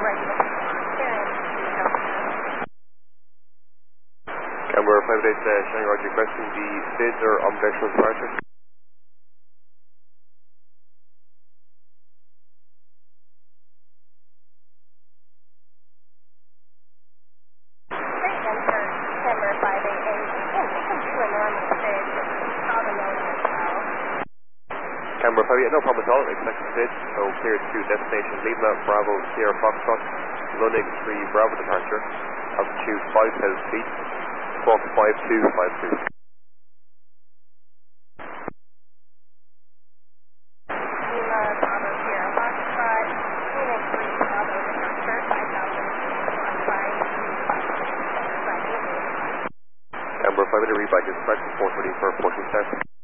Camber 58, Shanghai Roger, requesting the SIDS or omnidirectional departure. Camber 58, no problem at all, expecting SIDS, so clear to destination Lima, Bravo, Sierra Foxtrot, London 3, Bravo departure, altitude 5,000 feet, squawk 5252. Camber 5 minute readback is correct for 430 for approaching start.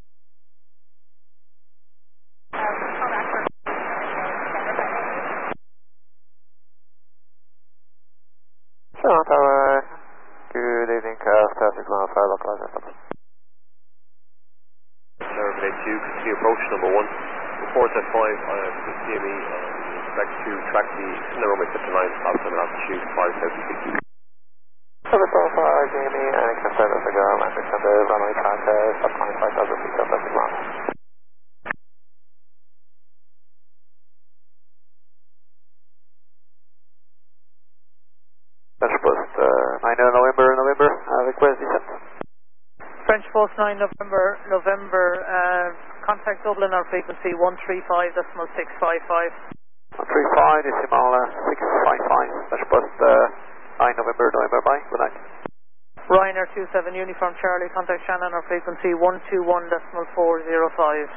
Sure, Tower. Good evening, traffic 105, localizer stop. Survey 2, continue approach number 1. Reports at 5, to CME, expect to track the extended runway to 9, top 7 altitude 5,000 feet. Service so far, Jamie, and extend service ago, and extend the runway track, stop 5,000 feet, traffic 1. French Post 9 November, request descent. French Post 9 November, contact Dublin on frequency 135.655. 135, decimal 655, French Post 9 November, bye, good night. Ryanair 27 Uniform Charlie, contact Shannon on frequency 121.405.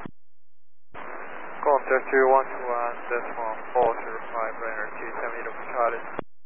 Contact 121.405, Ryanair 27 Uniform Charlie.